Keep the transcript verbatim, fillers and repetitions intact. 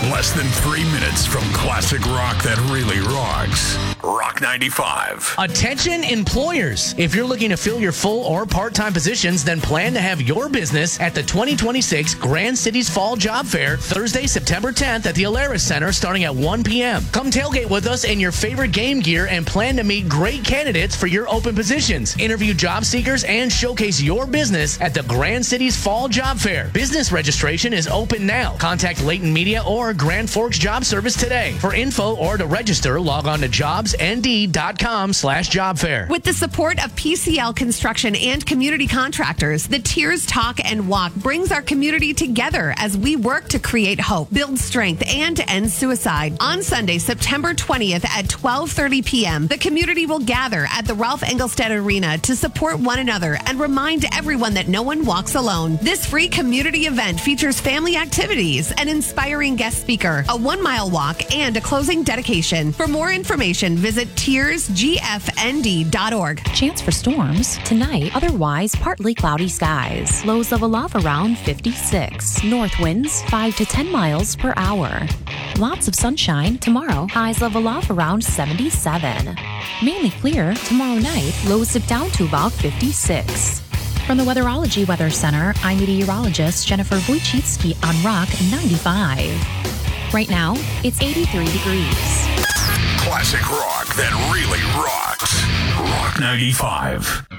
Less than three minutes from classic rock that really rocks. Rock ninety-five. Attention employers. If you're looking to fill your full or part-time positions, then plan to have your business at the twenty twenty-six Grand Cities Fall Job Fair, Thursday, September tenth at the Alaris Center starting at one p.m. Come tailgate with us in your favorite game gear and plan to meet great candidates for your open positions. Interview job seekers and showcase your business at the Grand Cities Fall Job Fair. Business registration is open now. Contact Layton Media or Grand Forks Job Service today. For info or to register, log on to jobsnd.com slash job fair. With the support of P C L Construction and community contractors, the Tears Talk and Walk brings our community together as we work to create hope, build strength, and end suicide. On Sunday, September twentieth at twelve thirty p.m., the community will gather at the Ralph Engelstad Arena to support one another and remind everyone that no one walks alone. This free community event features family activities, an inspiring guest speaker, a one-mile walk, and a closing dedication. For more information, visit tears g f n d dot org. Chance for storms tonight, otherwise partly cloudy skies. Lows level off around fifty-six. North winds five to ten miles per hour. Lots of sunshine tomorrow. Highs level off around seventy-seven. Mainly clear tomorrow night. Lows dip down to about fifty-six. From the Weatherology Weather Center, I'm meteorologist Jennifer Wojcicki on Rock ninety-five. Right now, it's eighty-three degrees. Classic rock that really rocks. Rock ninety-five.